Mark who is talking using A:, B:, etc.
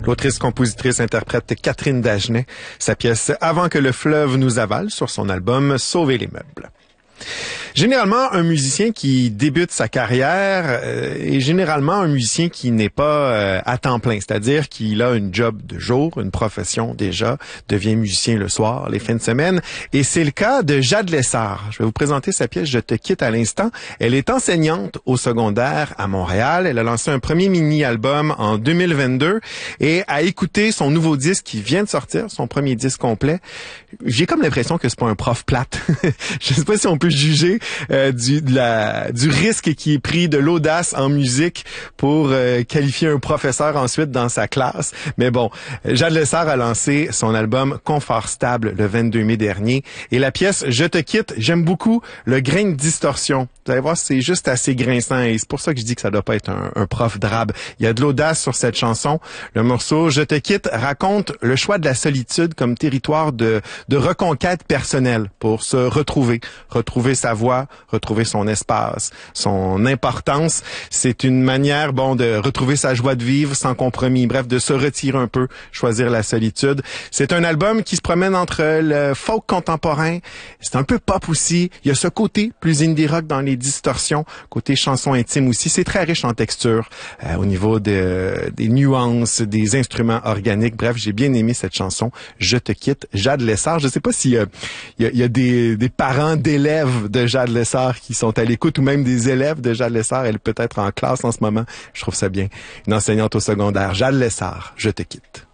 A: L'autrice, compositrice, interprète Catherine Dagenet, sa pièce « Avant que le fleuve nous avale » sur son album « Sauver les meubles ». Généralement, un musicien qui débute sa carrière est généralement un musicien qui n'est pas à temps plein, c'est-à-dire qu'il a une job de jour, une profession déjà, devient musicien le soir, les fins de semaine, et c'est le cas de Jade Lessard. Je vais vous présenter sa pièce « Je te quitte » à l'instant. Elle est enseignante au secondaire à Montréal. Elle a lancé un premier mini-album en 2022 et a écouté son nouveau disque qui vient de sortir, son premier disque complet. J'ai comme l'impression que c'est pas un prof plate. Je sais pas si on peut juger du risque qui est pris, de l'audace en musique pour qualifier un professeur ensuite dans sa classe. Mais bon, Jade Lessard a lancé son album Confort stable le 22 mai dernier. Et la pièce Je te quitte, j'aime beaucoup le grain de distorsion. Vous allez voir, c'est juste assez grinçant et c'est pour ça que je dis que ça doit pas être un prof drabe. Il y a de l'audace sur cette chanson. Le morceau Je te quitte raconte le choix de la solitude comme territoire de reconquête personnelle pour se retrouver sa voix, retrouver son espace, son importance. C'est une manière, de retrouver sa joie de vivre sans compromis. Bref, de se retirer un peu, choisir la solitude. C'est un album qui se promène entre le folk contemporain, c'est un peu pop aussi. Il y a ce côté plus indie rock dans les distorsions, côté chanson intime aussi. C'est très riche en texture, au niveau des nuances, des instruments organiques. Bref, j'ai bien aimé cette chanson. Je te quitte, Jade Lessard. Je sais pas s'il y a des parents d'élèves de Jade Lessard qui sont à l'écoute ou même des élèves de Jade Lessard. Elle est peut-être en classe en ce moment. Je trouve ça bien. Une enseignante au secondaire. Jade Lessard, Je te quitte.